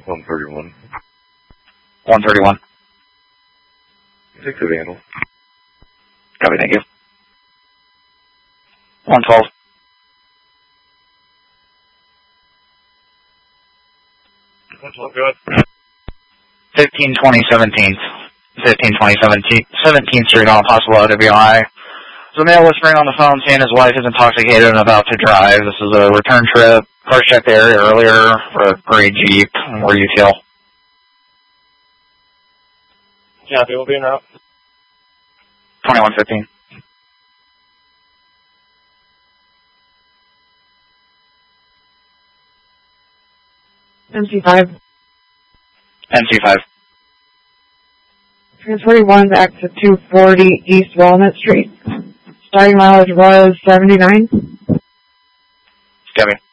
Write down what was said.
131. 131. Take the Vandal. Copy, thank you. 112. 112, go ahead. 1520 17th. 1520 17th Street on possible OWI. So male whispering on the phone saying his wife is intoxicated and about to drive. This is a return trip. Cars checked the area earlier for a gray Jeep. Where do you feel? Yeah, they will be in route. 2115. MC5. MC5. Transporting 1 back to 240 East Walnut Street. Starting mileage was 79. Copy.